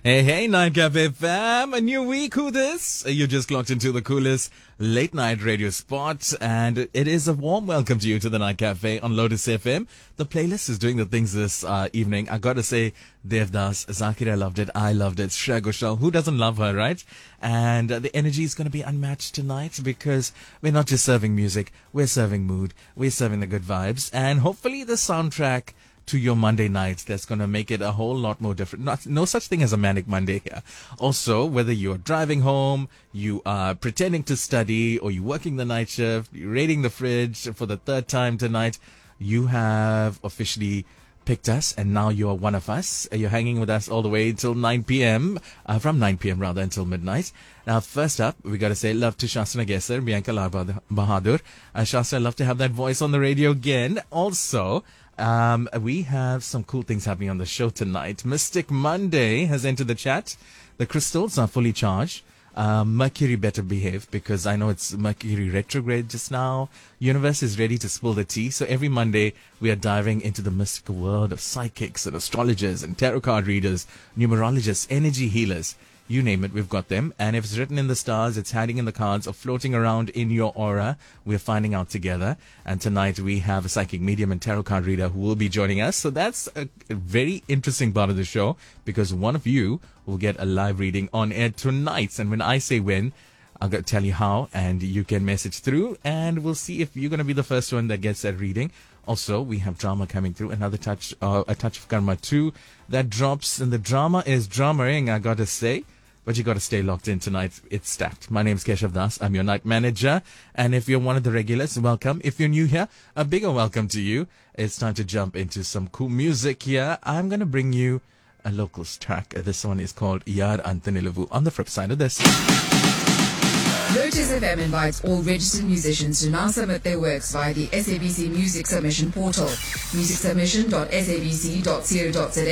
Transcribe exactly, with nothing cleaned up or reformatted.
Hey, hey, Night Cafe fam. A new week, who this? You just clocked into the coolest late night radio spot, and it is a warm welcome to you to the Night Cafe on Lotus F M. The playlist is doing the things this uh, evening. I gotta say, Devdas, Zakira loved it, I loved it, Shreya Ghoshal, who doesn't love her, right? And uh, the energy is gonna be unmatched tonight because we're not just serving music, we're serving mood, we're serving the good vibes, and hopefully the soundtrack to your Monday nights that's going to make it a whole lot more different. Not, no such thing as a manic Monday here. Also, whether you're driving home, you are pretending to study, or you're working the night shift, you're raiding the fridge for the third time tonight, you have officially picked us, and now you're one of us. You're hanging with us all the way till nine p.m., uh, from nine p.m. rather until midnight. Now, first up, we got to say love to Shastra Nagesar, Bianca Lal Bahadur. Uh, Shastra, I'd love to have that voice on the radio again. Also, Um, we have some cool things happening on the show tonight. Mystic Monday has entered the chat. The crystals are fully charged. Uh, Mercury better behave because I know it's Mercury retrograde just now. Universe is ready to spill the tea. So every Monday we are diving into the mystical world of psychics and astrologers and tarot card readers, numerologists, energy healers. You name it, we've got them. And if it's written in the stars, it's hiding in the cards or floating around in your aura, we're finding out together. And tonight we have a psychic medium and tarot card reader who will be joining us. So that's a, a very interesting part of the show because one of you will get a live reading on air tonight. And when I say when, I'm going to tell you how, and you can message through, and we'll see if you're going to be the first one that gets that reading. Also, we have drama coming through, another touch, uh, a touch of karma too, that drops, and the drama is dramaing, I got to say. But you got to stay locked in tonight. It's stacked. My name's Keshav Das. I'm your night manager. And if you're one of the regulars, welcome. If you're new here, a bigger welcome to you. It's time to jump into some cool music here. I'm going to bring you a locals track. This one is called Yar Antanilavu. On the flip side of this. Lotus F M invites all registered musicians to now submit their works via the S A B C Music Submission portal, music submission dot s a b c dot co dot za.